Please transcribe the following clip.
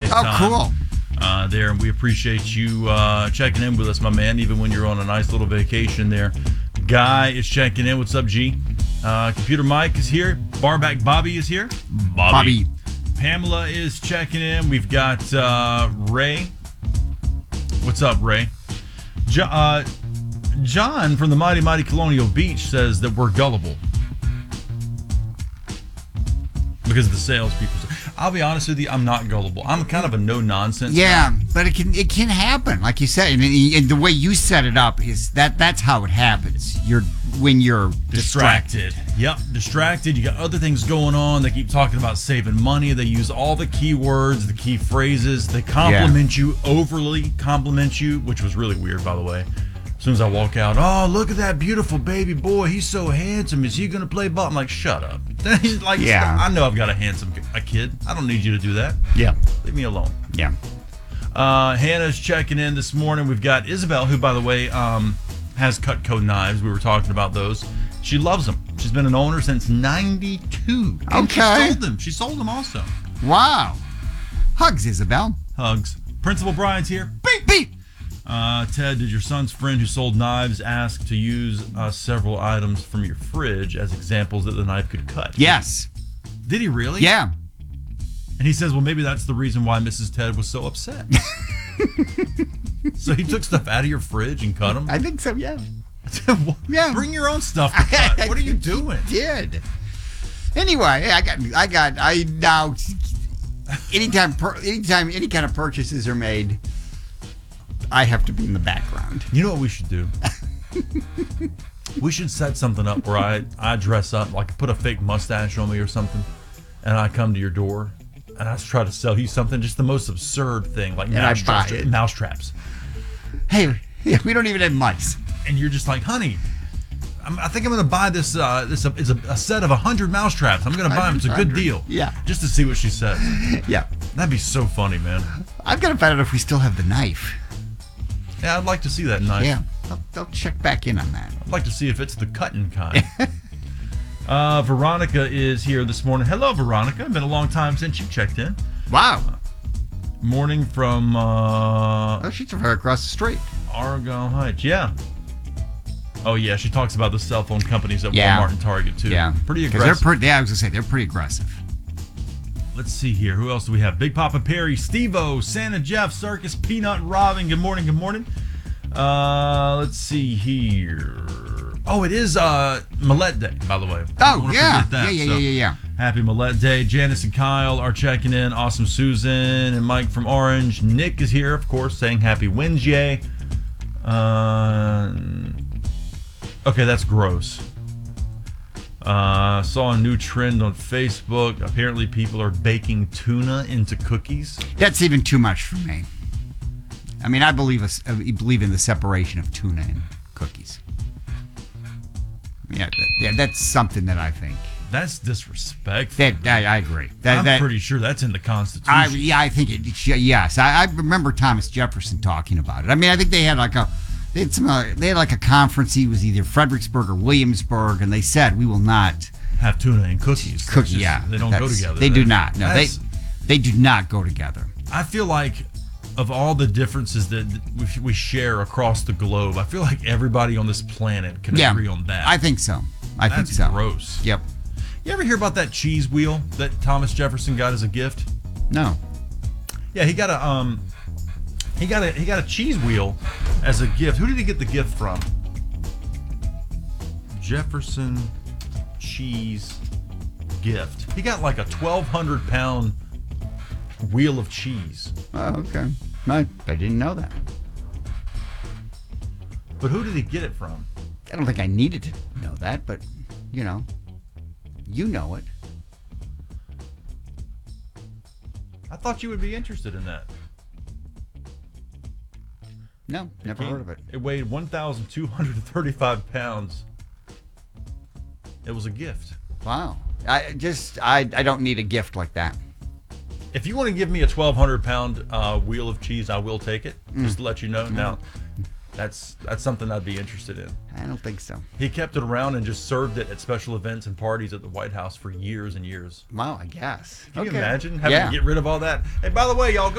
time. Cool. There, and we appreciate you checking in with us, my man, even when you're on a nice little vacation there. Guy is checking in. What's up, G? Computer Mike is here. Barback Bobby is here. Bobby. Pamela is checking in. We've got Ray. What's up, Ray? John from the Mighty Mighty Colonial Beach says that we're gullible because of the salespeople. I'll be honest with you, I'm not gullible. I'm kind of a no-nonsense Yeah, guy. but it can happen, like you said, and the way you set it up is that's how it happens. When you're distracted. Yep, distracted. You got other things going on. They keep talking about saving money. They use all the key words, the key phrases. They compliment you, overly compliment you, which was really weird, by the way. As soon as I walk out, oh, look at that beautiful baby boy. He's so handsome. Is he going to play ball? I'm like, shut up. Like, yeah. I know I've got a kid. I don't need you to do that. Yeah. Leave me alone. Yeah. Hannah's checking in this morning. We've got Isabel, who, by the way, has Cutco knives. We were talking about those. She loves them. She's been an owner since 92. And Okay. She sold them also. Wow. Hugs, Isabel. Hugs. Principal Brian's here. Beep, beep. Ted, did your son's friend who sold knives ask to use several items from your fridge as examples that the knife could cut? Yes. Did he really? Yeah. And he says, well, maybe that's the reason why Mrs. Ted was so upset. So he took stuff out of your fridge and cut them? I think so, yeah. Yeah. Bring your own stuff to cut. What are you doing? Did. Anyway, I now, anytime any kind of purchases are made, I have to be in the background. You know what we should do? We should set something up where I dress up, like put a fake mustache on me or something, and I come to your door, and I try to sell you something, just the most absurd thing, like mouse traps. Hey, we don't even have mice. And you're just like, honey, I think I'm going to buy this. It's a set of 100 mouse traps. I'm going to buy them. It's a good deal. Yeah. Just to see what she says. Yeah. That'd be so funny, man. I've got to find out if we still have the knife. Yeah, I'd like to see that knife. Yeah. I'll check back in on that. I'd like to see if it's the cutting kind. Veronica is here this morning. Hello, Veronica. Been a long time since you checked in. Wow. Morning from She's from right across the street. Argyle Heights. Yeah. Oh yeah, she talks about the cell phone companies at Walmart and Target too. Yeah, pretty aggressive. I was gonna say they're pretty aggressive. Let's see here. Who else do we have? Big Papa Perry, Steve-O, Santa Jeff, Circus, Peanut, Robin. Good morning. Good morning. Let's see here. Oh, it is Millette Day, by the way. Oh yeah. Yeah. Happy Millette Day. Janice and Kyle are checking in. Awesome Susan and Mike from Orange. Nick is here, of course, saying Happy Wednesday. Okay, that's gross. Saw a new trend on Facebook. Apparently, people are baking tuna into cookies. That's even too much for me. I mean, I believe in the separation of tuna and cookies. Yeah, that's something that I think. That's disrespectful. I agree. I'm pretty sure that's in the Constitution. I think it. Yes, I remember Thomas Jefferson talking about it. I mean, I think they had like a conference. He was either Fredericksburg or Williamsburg, and they said we will not have tuna and cookies. They don't go together. They do not. No, they do not go together. I feel like of all the differences that we share across the globe, I feel like everybody on this planet can agree on that. I think so. That's gross. Yep. You ever hear about that cheese wheel that Thomas Jefferson got as a gift? No. Yeah, he got a cheese wheel as a gift. Who did he get the gift from? Jefferson cheese gift. He got like a 1,200-pound wheel of cheese. Oh, okay. I didn't know that. But who did he get it from? I don't think I needed to know that, but you know it. I thought you would be interested in that. No, never heard of it. It weighed 1,235 pounds. It was a gift. Wow. I don't need a gift like that. If you want to give me a 1,200-pound wheel of cheese, I will take it. Just to let you know. Now, that's something I'd be interested in. I don't think so. He kept it around and just served it at special events and parties at the White House for years and years. Wow, I guess. Can you imagine having to get rid of all that? Hey, by the way, y'all,